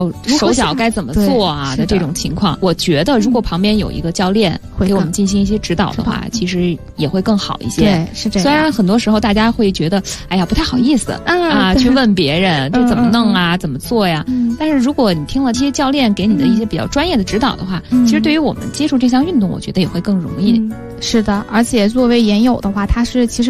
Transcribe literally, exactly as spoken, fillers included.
手脚该怎么做啊的这种情况，我觉得如果旁边有一一个教练会给我们进行一些指导的话，其实也会更好一些。 对，是这样。 虽然很多时候大家会觉得，哎呀，不太好意思、嗯、啊，去问别人这怎么弄啊，嗯、怎么做呀、嗯？但是如果你听了这些教练给你的一些比较专业的指导的话，嗯、其实对于我们接触这项运动，我觉得也会更容易。 嗯、是的，而且作为研友的话，他是其实。